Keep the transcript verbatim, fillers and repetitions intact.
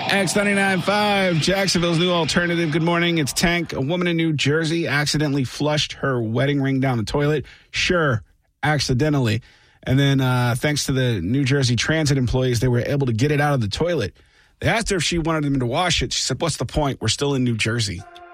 X ninety-nine point five, Jacksonville's new alternative. Good morning. It's Tank. A woman in New Jersey accidentally flushed her wedding ring down the toilet. Sure, accidentally. And then uh, thanks to the New Jersey Transit employees, they were able to get it out of the toilet. They asked her if she wanted them to wash it. She said, what's the point? We're still in New Jersey.